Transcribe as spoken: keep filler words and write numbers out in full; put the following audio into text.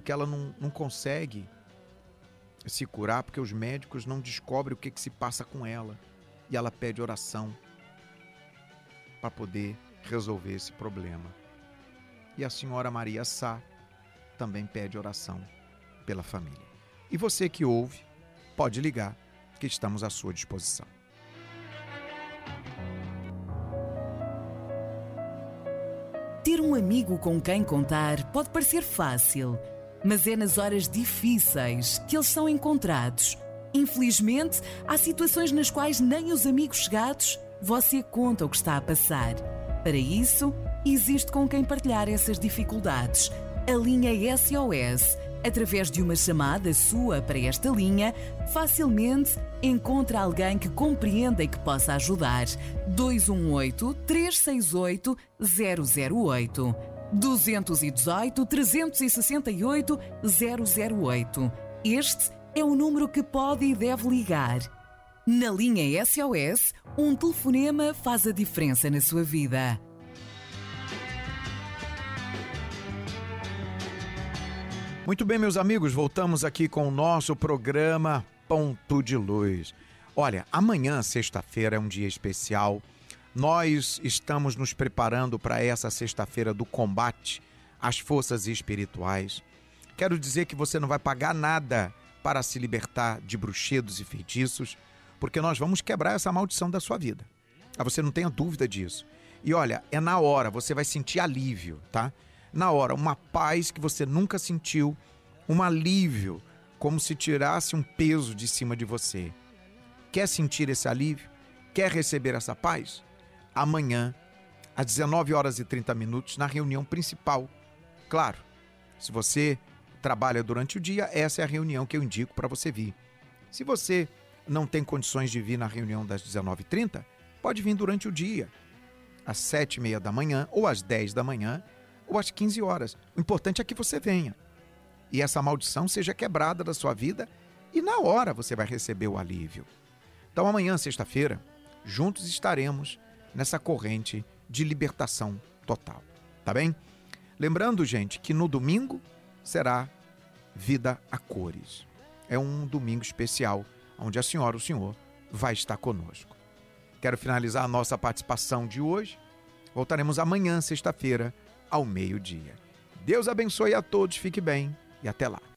que ela não, não consegue se curar porque os médicos não descobrem o que, que se passa com ela. E ela pede oração para poder resolver esse problema. E a senhora Maria Sá também pede oração pela família. E você que ouve, pode ligar, que estamos à sua disposição. Ter um amigo com quem contar pode parecer fácil, mas é nas horas difíceis que eles são encontrados. Infelizmente, há situações nas quais nem os amigos chegados você conta o que está a passar. Para isso, existe com quem partilhar essas dificuldades. A linha S O S. Através de uma chamada sua para esta linha, facilmente encontra alguém que compreenda e que possa ajudar. dois um oito, três seis oito, zero zero oito. dois um oito, três seis oito, zero zero oito. Este é o número que pode e deve ligar. Na linha S O S, um telefonema faz a diferença na sua vida. Muito bem, meus amigos, voltamos aqui com o nosso programa Ponto de Luz. Olha, amanhã, sexta-feira, é um dia especial. Nós estamos nos preparando para essa sexta-feira do combate às forças espirituais. Quero dizer que você não vai pagar nada para se libertar de bruxedos e feitiços, porque nós vamos quebrar essa maldição da sua vida. Ah, você não tenha dúvida disso. E olha, é na hora, você vai sentir alívio, tá? Na hora, uma paz que você nunca sentiu, um alívio, como se tirasse um peso de cima de você. Quer sentir esse alívio? Quer receber essa paz? Amanhã, às dezenove horas e trinta minutos, na reunião principal. Claro, se você trabalha durante o dia, essa é a reunião que eu indico para você vir. Se você não tem condições de vir na reunião das dezenove e trinta, pode vir durante o dia, às sete e meia da manhã, ou às dez da manhã, ou às quinze horas. O importante é que você venha. E essa maldição seja quebrada da sua vida e na hora você vai receber o alívio. Então amanhã, sexta-feira, juntos estaremos nessa corrente de libertação total. Tá bem? Lembrando, gente, que no domingo será Vida a Cores. É um domingo especial, onde a senhora, o senhor, vai estar conosco. Quero finalizar a nossa participação de hoje. Voltaremos amanhã, sexta-feira, ao meio-dia. Deus abençoe a todos, fique bem e até lá.